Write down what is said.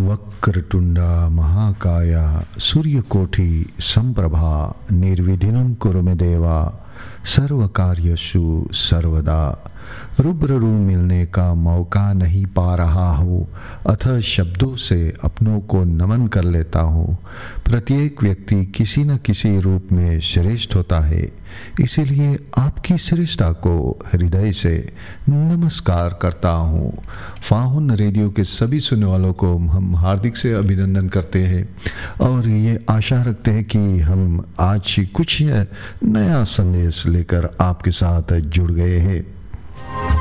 वक्रतुंडा महाकाया सूर्यकोटि संप्रभा निर्विघ्नं कुरु मे देवा सर्वकार्येषु सर्वदा। रूबरू मिलने का मौका नहीं पा रहा हूँ, अतः शब्दों से अपनों को नमन कर लेता हूँ। प्रत्येक व्यक्ति किसी न किसी रूप में श्रेष्ठ होता है, इसीलिए आपकी श्रेष्ठता को हृदय से नमस्कार करता हूँ। फाहुन रेडियो के सभी सुनने वालों को हम हार्दिक से अभिनंदन करते हैं और ये आशा रखते हैं कि हम आज कुछ नया संदेश लेकर आपके साथ जुड़ गए हैं।